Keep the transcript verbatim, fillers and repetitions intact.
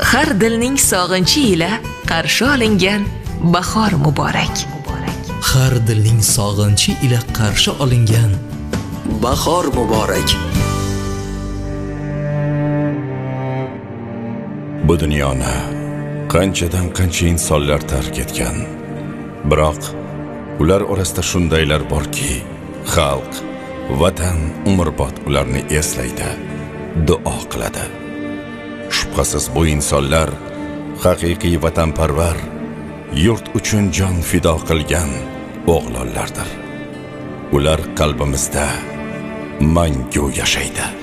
har dilning sog'inchi ila qarshi olingan bahor muborak. Har dilning sog'inchi ila qarshi olingan bahor muborak. Bu dunyoni qanchadan qancha insonlar tark etgan. Biroq ular orasida shundaylar borki, xalq, vatan umrbod ularni eslaydi, duo qiladi. Shubhasiz bu insonlar haqiqiy vatanparvar, yurt uchun jon fido qilgan o'g'lonlardir. Ular qalbimizda mangu yashaydi.